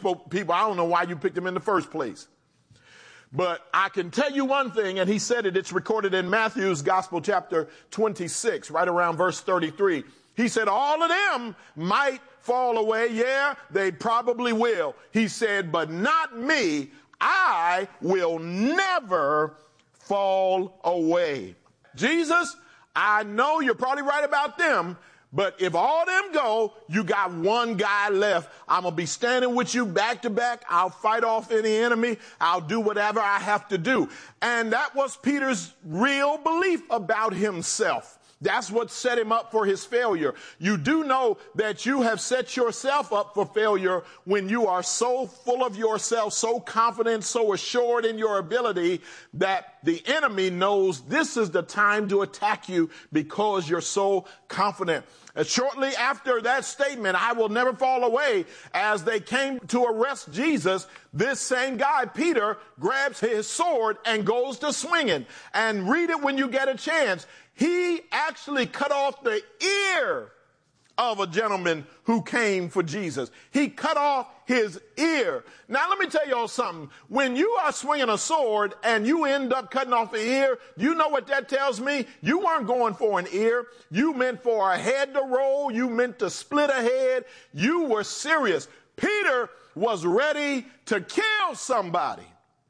people, I don't know why you picked him in the first place. But I can tell you one thing, and he said it, it's recorded in Matthew's Gospel, chapter 26, right around verse 33. He said, all of them might fall away. Yeah, they probably will. He said, but not me. I will never fall away. Jesus, I know you're probably right about them, but if all them go, you got one guy left. I'm going to be standing with you back to back. I'll fight off any enemy. I'll do whatever I have to do. And that was Peter's real belief about himself. That's what set him up for his failure. You do know that you have set yourself up for failure when you are so full of yourself, so confident, so assured in your ability that the enemy knows this is the time to attack you because you're so confident. And shortly after that statement, I will never fall away, as they came to arrest Jesus, this same guy, Peter, grabs his sword and goes to swinging. And read it when you get a chance. He actually cut off the ear of a gentleman who came for Jesus. He cut off his ear. Now, let me tell y'all something. When you are swinging a sword and you end up cutting off the ear, you know what that tells me? You weren't going for an ear. You meant for a head to roll. You meant to split a head. You were serious. Peter was ready to kill somebody.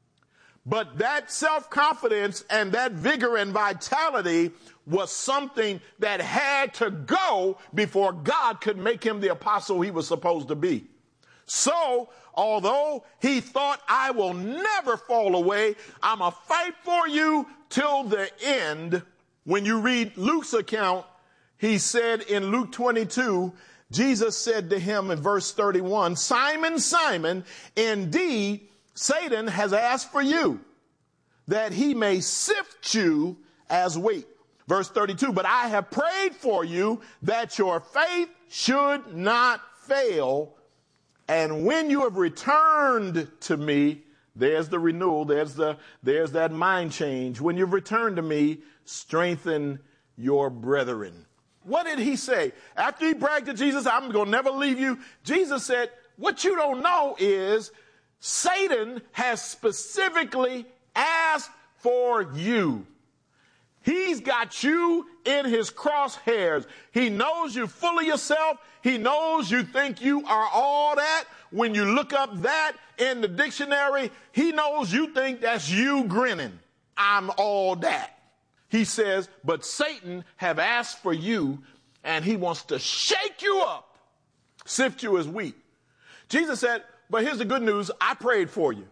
But that self-confidence and that vigor and vitality was something that had to go before God could make him the apostle he was supposed to be. So, although he thought, I will never fall away, I'm going to fight for you till the end. When you read Luke's account, he said in Luke 22, Jesus said to him in verse 31, Simon, Simon, indeed, Satan has asked for you, that he may sift you as wheat. Verse 32, but I have prayed for you that your faith should not fail. And when you have returned to me, there's the renewal, there's that mind change. When you've returned to me, strengthen your brethren. What did he say? After he bragged to Jesus, I'm going to never leave you. Jesus said, what you don't know is Satan has specifically asked for you. He's got you in his crosshairs. He knows you're full of yourself. He knows you think you are all that. When you look up that in the dictionary, he knows you think that's you grinning. I'm all that. He says, but Satan have asked for you, and he wants to shake you up, sift you as wheat. Jesus said, but here's the good news. I prayed for you.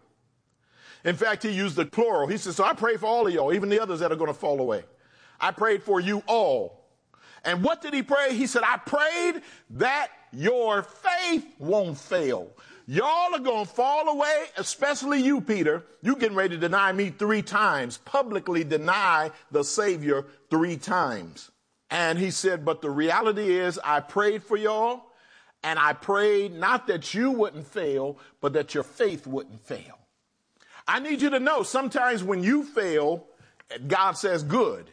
In fact, he used the plural. He said, so I pray for all of y'all, even the others that are going to fall away. I prayed for you all. And what did he pray? He said, I prayed that your faith won't fail. Y'all are going to fall away, especially you, Peter. You getting ready to deny me 3 times, publicly deny the Savior 3 times. And he said, but the reality is I prayed for y'all, and I prayed not that you wouldn't fail, but that your faith wouldn't fail. I need you to know sometimes when you fail, God says good,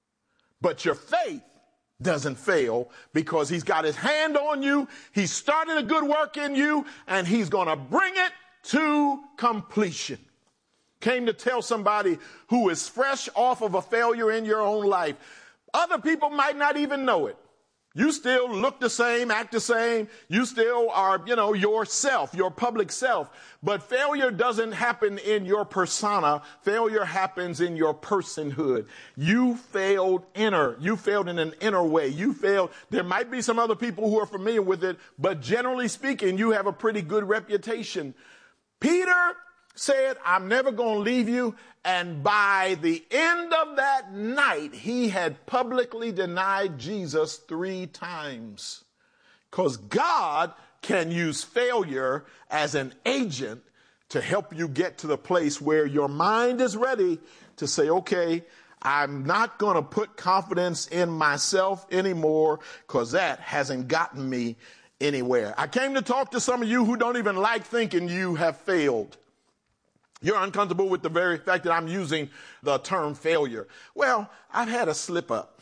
but your faith doesn't fail because he's got his hand on you. He started a good work in you and he's going to bring it to completion. Came to tell somebody who is fresh off of a failure in your own life. Other people might not even know it. You still look the same, act the same. You still are, yourself, your public self. But failure doesn't happen in your persona. Failure happens in your personhood. You failed in an inner way. You failed. There might be some other people who are familiar with it, but generally speaking, you have a pretty good reputation. Peter said, I'm never going to leave you. And by the end of that night, he had publicly denied Jesus 3 times. Because God can use failure as an agent to help you get to the place where your mind is ready to say, okay, I'm not going to put confidence in myself anymore because that hasn't gotten me anywhere. I came to talk to some of you who don't even like thinking you have failed. You're uncomfortable with the very fact that I'm using the term failure. Well, I've had a slip up.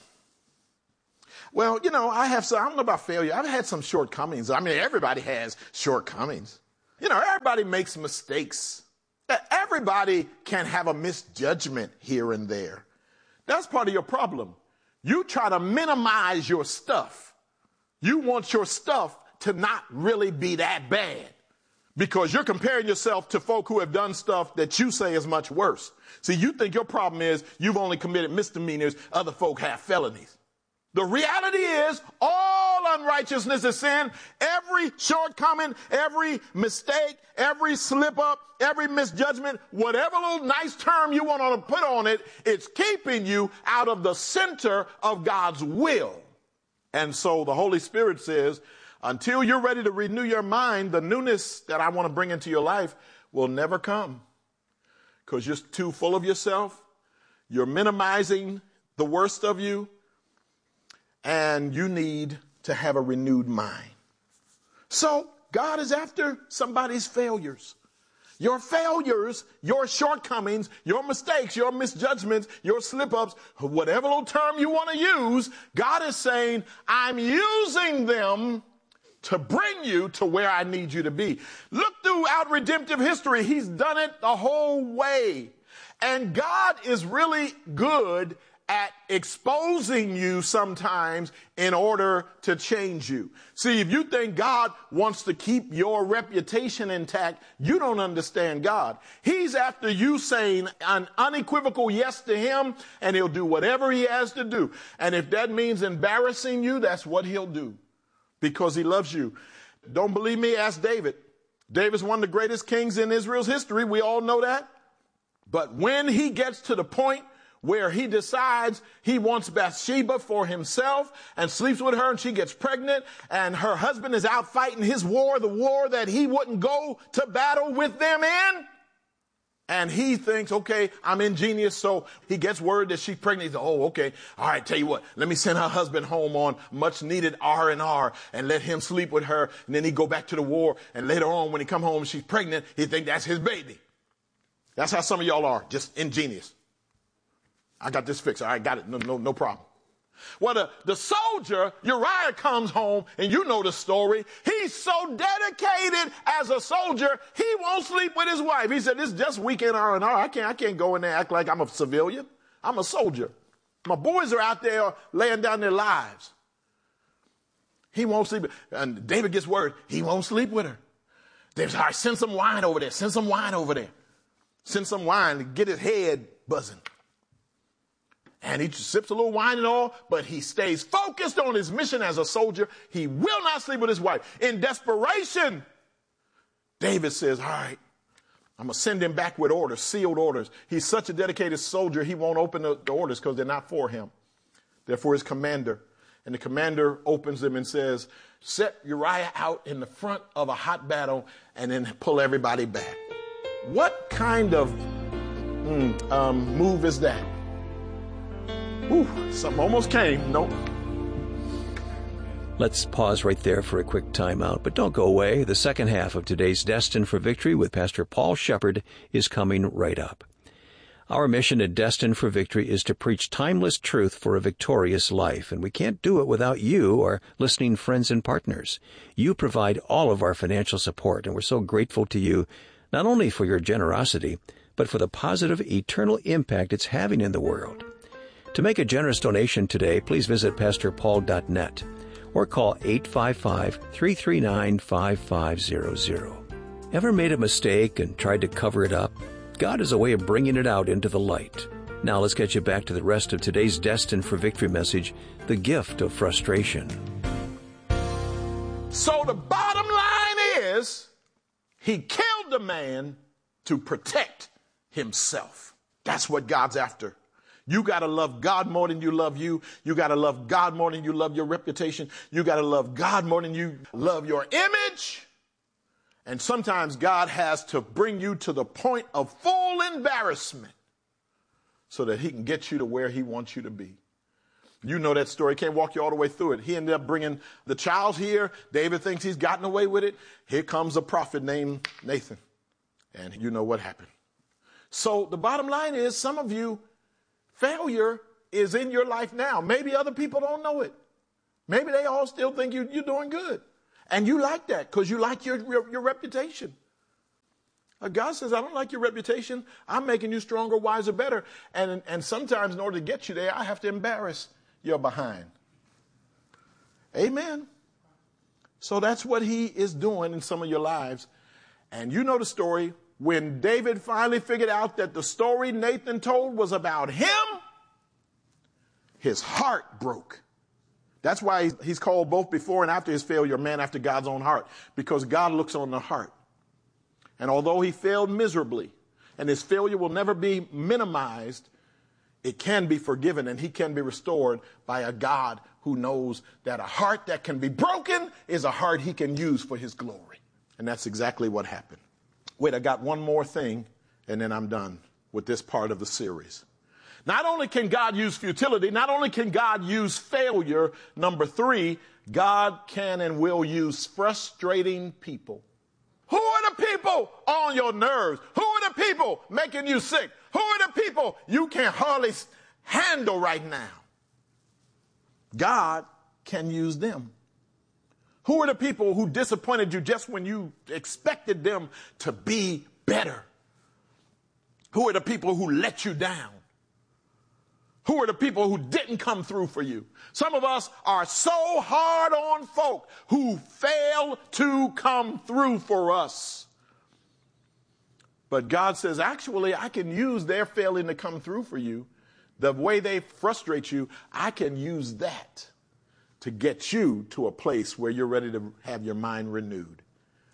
Well, I don't know about failure. I've had some shortcomings. I mean, everybody has shortcomings. Everybody makes mistakes. Everybody can have a misjudgment here and there. That's part of your problem. You try to minimize your stuff. You want your stuff to not really be that bad because you're comparing yourself to folk who have done stuff that you say is much worse. See, you think your problem is you've only committed misdemeanors, other folk have felonies. The reality is all unrighteousness is sin. Every shortcoming, every mistake, every slip up, every misjudgment, whatever little nice term you want to put on it, it's keeping you out of the center of God's will. And so the Holy Spirit says, until you're ready to renew your mind, the newness that I want to bring into your life will never come because you're too full of yourself. You're minimizing the worst of you. And you need to have a renewed mind. So God is after somebody's failures. Your failures, your shortcomings, your mistakes, your misjudgments, your slip-ups, whatever little term you want to use, God is saying, I'm using them to bring you to where I need you to be. Look throughout redemptive history. He's done it the whole way. And God is really good at exposing you sometimes in order to change you. See, if you think God wants to keep your reputation intact, you don't understand God. He's after you saying an unequivocal yes to him, and he'll do whatever he has to do. And if that means embarrassing you, that's what he'll do because he loves you. Don't believe me? Ask David. David's one of the greatest kings in Israel's history. We all know that. But when he gets to the point where he decides he wants Bathsheba for himself and sleeps with her and she gets pregnant and her husband is out fighting his war, the war that he wouldn't go to battle with them in. And he thinks, okay, I'm ingenious. So he gets word that she's pregnant. He's like, oh, okay. All right, tell you what, let me send her husband home on much needed R&R and let him sleep with her. And then he go back to the war. And later on, when he come home, she's pregnant. He think that's his baby. That's how some of y'all are, just ingenious. I got this fixed. All right, got it. No problem. Well, the soldier, Uriah, comes home, and you know the story. He's so dedicated as a soldier, he won't sleep with his wife. He said, this is just weekend R&R. I can't go in there and act like I'm a civilian. I'm a soldier. My boys are out there laying down their lives. He won't sleep. And David gets word, he won't sleep with her. David said, all right, send some wine over there. Send some wine over there. Send some wine to get his head buzzing. And he sips a little wine and all, but he stays focused on his mission as a soldier. He will not sleep with his wife. In desperation, David says, all right, I'm going to send him back with orders, sealed orders. He's such a dedicated soldier, he won't open the orders because they're not for him. They're for his commander. And the commander opens them and says, set Uriah out in the front of a hot battle and then pull everybody back. What kind of move is that? Ooh, something almost came. Nope. Let's pause right there for a quick timeout, but don't go away. The second half of today's Destined for Victory with Pastor Paul Shepherd is coming right up. Our mission at Destined for Victory is to preach timeless truth for a victorious life, and we can't do it without you, our listening friends and partners. You provide all of our financial support, and we're so grateful to you, not only for your generosity, but for the positive eternal impact it's having in the world. To make a generous donation today, please visit pastorpaul.net or call 855-339-5500. Ever made a mistake and tried to cover it up? God has a way of bringing it out into the light. Now let's get you back to the rest of today's Destined for Victory message, The Gift of Frustration. So the bottom line is, he killed the man to protect himself. That's what God's after. You got to love God more than you love you. You got to love God more than you love your reputation. You got to love God more than you love your image. And sometimes God has to bring you to the point of full embarrassment so that he can get you to where he wants you to be. You know that story. Can't walk you all the way through it. He ended up bringing the child here. David thinks he's gotten away with it. Here comes a prophet named Nathan. And you know what happened. So the bottom line is, some of you, failure is in your life now. Maybe other people don't know it. Maybe they all still think you're doing good. And you like that because you like your reputation. God says, I don't like your reputation. I'm making you stronger, wiser, better. And sometimes in order to get you there, I have to embarrass your behind. Amen. So that's what he is doing in some of your lives. And you know the story. When David finally figured out that the story Nathan told was about him, his heart broke. That's why he's called both before and after his failure, a man after God's own heart, because God looks on the heart. And although he failed miserably, and his failure will never be minimized, it can be forgiven and he can be restored by a God who knows that a heart that can be broken is a heart he can use for his glory. And that's exactly what happened. Wait, I got one more thing, and then I'm done with this part of the series. Not only can God use futility, not only can God use failure, number 3, God can and will use frustrating people. Who are the people on your nerves? Who are the people making you sick? Who are the people you can't hardly handle right now? God can use them. Who are the people who disappointed you just when you expected them to be better? Who are the people who let you down? Who are the people who didn't come through for you? Some of us are so hard on folk who fail to come through for us. But God says, actually, I can use their failing to come through for you. The way they frustrate you, I can use that to get you to a place where you're ready to have your mind renewed.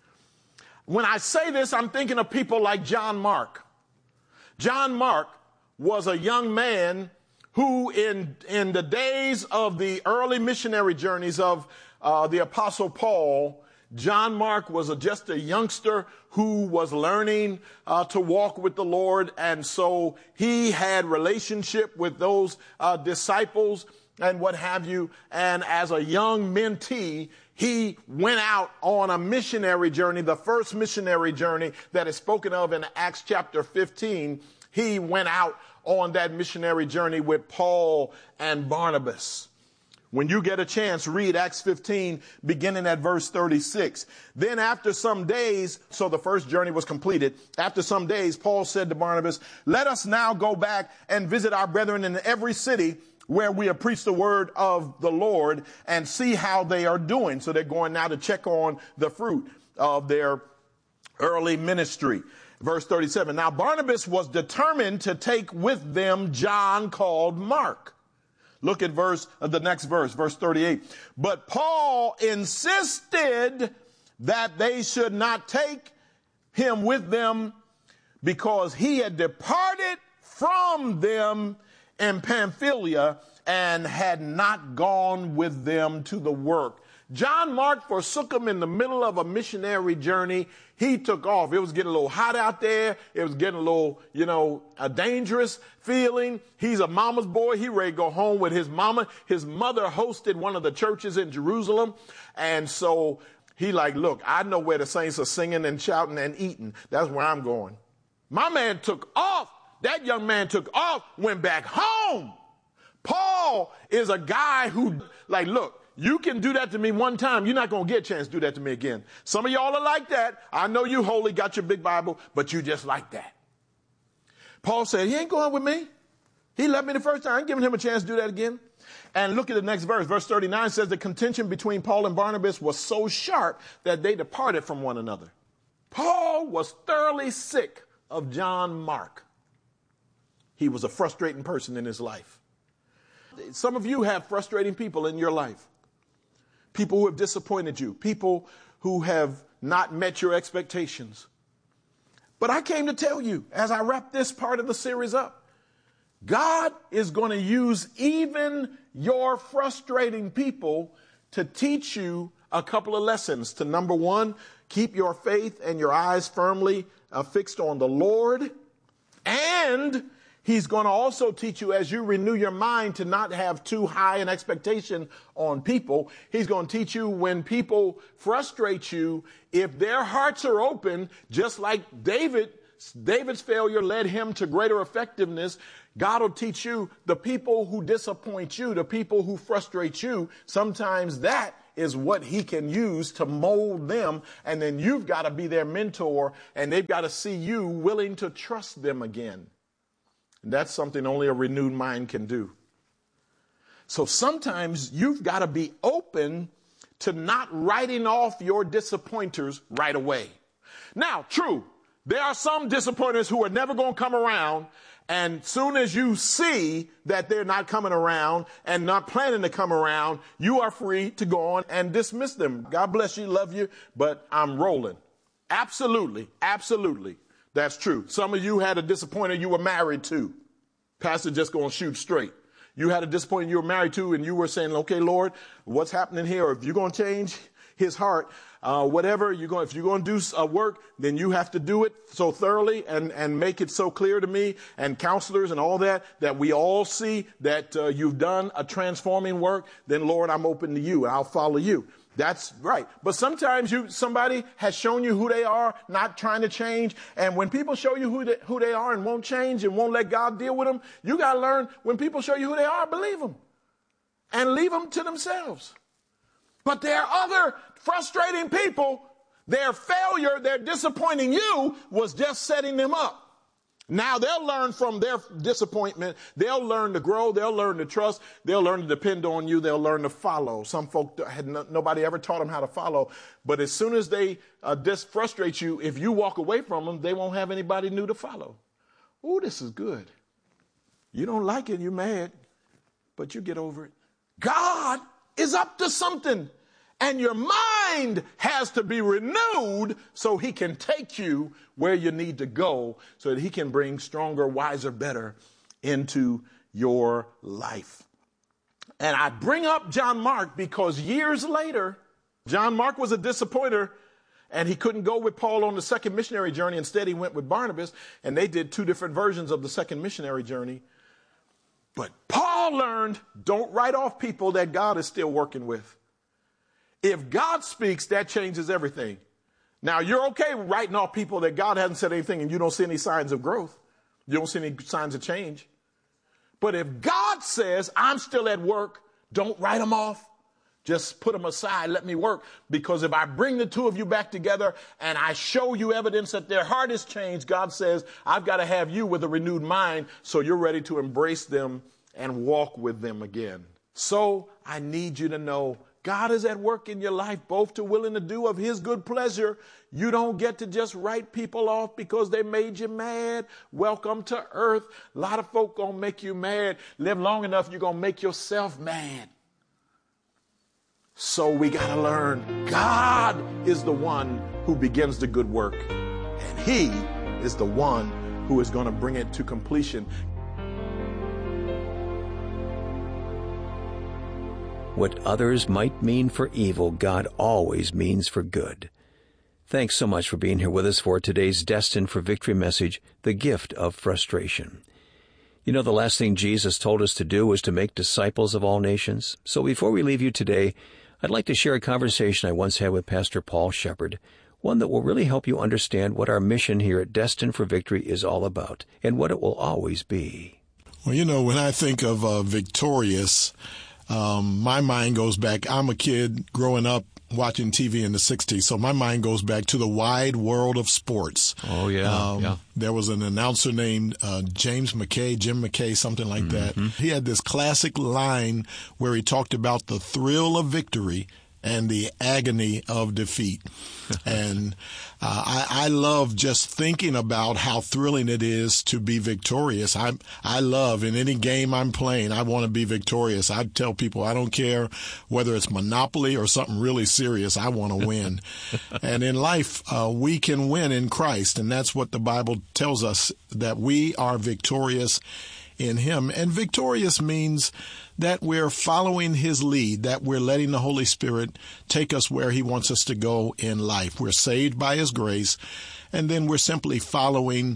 When I say this, I'm thinking of people like John Mark. John Mark was a young man who in the days of the early missionary journeys of the Apostle Paul, John Mark was just a youngster who was learning to walk with the Lord. And so he had relationship with those disciples and what have you. And as a young mentee, he went out on a missionary journey, the first missionary journey that is spoken of in Acts chapter 15. He went out on that missionary journey with Paul and Barnabas. When you get a chance, read Acts 15, beginning at verse 36. Then after some days, so the first journey was completed. After some days, Paul said to Barnabas, let us now go back and visit our brethren in every city where we have preached the word of the Lord and see how they are doing. So they're going now to check on the fruit of their early ministry. Verse 37. Now Barnabas was determined to take with them John called Mark. Look at the next verse, verse 38. But Paul insisted that they should not take him with them because he had departed from them in Pamphylia and had not gone with them to the work. John Mark forsook him in the middle of a missionary journey. He took off. It was getting a little hot out there. It was getting a little, a dangerous feeling. He's a mama's boy. He ready to go home with his mama. His mother hosted one of the churches in Jerusalem. And so he look, I know where the saints are singing and shouting and eating. That's where I'm going. My man took off. That young man took off, went back home. Paul is a guy who, look, you can do that to me one time. You're not going to get a chance to do that to me again. Some of y'all are like that. I know you holy, got your big Bible, but you just like that. Paul said, he ain't going with me. He left me the first time. I ain't giving him a chance to do that again. And look at the next verse. Verse 39 says the contention between Paul and Barnabas was so sharp that they departed from one another. Paul was thoroughly sick of John Mark. He was a frustrating person in his life. Some of you have frustrating people in your life. People who have disappointed you. People who have not met your expectations. But I came to tell you, as I wrap this part of the series up, God is going to use even your frustrating people to teach you a couple of lessons. To number one, keep your faith and your eyes firmly fixed on the Lord. And He's going to also teach you, as you renew your mind, to not have too high an expectation on people. He's going to teach you when people frustrate you, if their hearts are open, just like David's failure led him to greater effectiveness. God will teach you the people who disappoint you, the people who frustrate you. Sometimes that is what he can use to mold them. And then you've got to be their mentor, and they've got to see you willing to trust them again. And that's something only a renewed mind can do. So sometimes you've got to be open to not writing off your disappointers right away. Now, true, there are some disappointers who are never going to come around, and soon as you see that they're not coming around and not planning to come around, you are free to go on and dismiss them. God bless you, love you, but I'm rolling. Absolutely, absolutely. That's true. Some of you had a disappointer you were married to. Pastor just going to shoot straight. You had a disappointment you were married to, and you were saying, okay, Lord, what's happening here? Or if you're going to change his heart, whatever, if you're going to do work, then you have to do it so thoroughly and make it so clear to me and counselors and all that we all see that you've done a transforming work. Then, Lord, I'm open to you. I'll follow you. That's right. But sometimes somebody has shown you who they are, not trying to change. And when people show you who they are and won't change and won't let God deal with them, you got to learn when people show you who they are, believe them and leave them to themselves. But there are other frustrating people. Their failure, their disappointing you was just setting them up. Now they'll learn from their disappointment. They'll learn to grow. They'll learn to trust. They'll learn to depend on you. They'll learn to follow. Some folk nobody ever taught them how to follow. But as soon as they frustrate you, if you walk away from them, they won't have anybody new to follow. Ooh, this is good. You don't like it. You're mad, but you get over it. God is up to something. And your mind has to be renewed so he can take you where you need to go so that he can bring stronger, wiser, better into your life. And I bring up John Mark because years later, John Mark was a disappointer and he couldn't go with Paul on the second missionary journey. Instead, he went with Barnabas, and they did two different versions of the second missionary journey. But Paul learned, don't write off people that God is still working with. If God speaks, that changes everything. Now, you're okay writing off people that God hasn't said anything and you don't see any signs of growth. You don't see any signs of change. But if God says, I'm still at work, don't write them off. Just put them aside. Let me work. Because if I bring the two of you back together and I show you evidence that their heart has changed, God says, I've got to have you with a renewed mind so you're ready to embrace them and walk with them again. So I need you to know God is at work in your life, both to willing to do of his good pleasure. You don't get to just write people off because they made you mad. Welcome to earth. A lot of folk gonna make you mad. Live long enough, you're gonna make yourself mad. So we gotta learn God is the one who begins the good work. And he is the one who is gonna bring it to completion. What others might mean for evil, God always means for good. Thanks so much for being here with us for today's Destined for Victory message, The Gift of Frustration. You know, the last thing Jesus told us to do was to make disciples of all nations. So before we leave you today, I'd like to share a conversation I once had with Pastor Paul Shepard, one that will really help you understand what our mission here at Destined for Victory is all about and what it will always be. Well, you know, when I think of victorious, my mind goes back. I'm a kid growing up watching TV in the 60s, so my mind goes back to the wide world of sports. Oh, yeah. There was an announcer named Jim McKay, something like that. He had this classic line where he talked about the thrill of victory and the agony of defeat. And I love just thinking about how thrilling it is to be victorious. I love, in any game I'm playing, I want to be victorious. I tell people I don't care whether it's Monopoly or something really serious. I want to win. And in life, we can win in Christ. And that's what the Bible tells us, that we are victorious in him. And victorious means that we're following his lead, that we're letting the Holy Spirit take us where he wants us to go in life. We're saved by his grace, and then we're simply following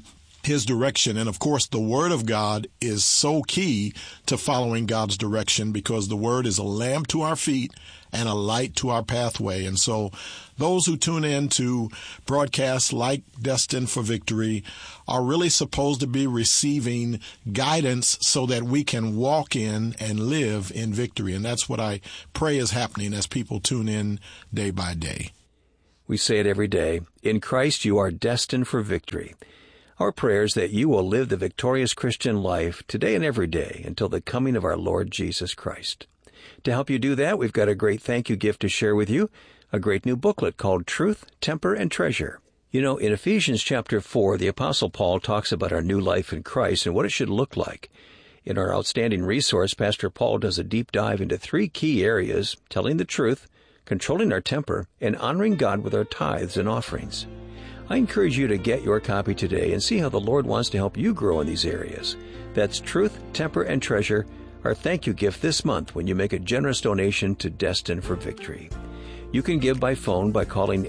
His direction. And of course, the Word of God is so key to following God's direction, because the Word is a lamp to our feet and a light to our pathway. And so those who tune in to broadcasts like Destined for Victory are really supposed to be receiving guidance so that we can walk in and live in victory. And that's what I pray is happening as people tune in day by day. We say it every day. In Christ, you are destined for victory. Our prayer is that you will live the victorious Christian life today and every day until the coming of our Lord Jesus Christ. To help you do that, we've got a great thank you gift to share with you, a great new booklet called Truth, Temper, and Treasure. You know, in Ephesians chapter 4, the Apostle Paul talks about our new life in Christ and what it should look like. In our outstanding resource, Pastor Paul does a deep dive into 3 key areas: telling the truth, controlling our temper, and honoring God with our tithes and offerings. I encourage you to get your copy today and see how the Lord wants to help you grow in these areas. That's Truth, Temper, and Treasure, our thank you gift this month when you make a generous donation to Destined for Victory. You can give by phone by calling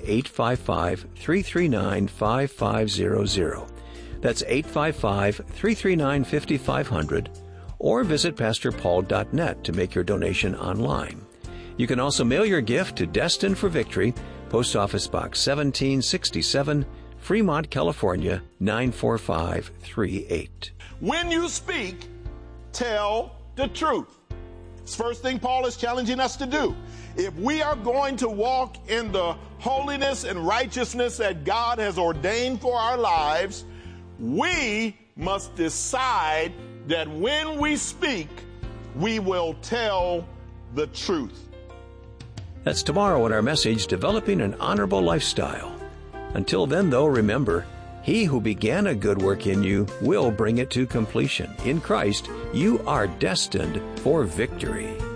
855-339-5500. That's 855-339-5500, or visit pastorpaul.net to make your donation online. You can also mail your gift to Destined for Victory, Post Office Box 1767, Fremont, California, 94538. When you speak, tell the truth. It's the first thing Paul is challenging us to do. If we are going to walk in the holiness and righteousness that God has ordained for our lives, we must decide that when we speak, we will tell the truth. That's tomorrow in our message, Developing an Honorable Lifestyle. Until then, though, remember, He who began a good work in you will bring it to completion. In Christ, you are destined for victory.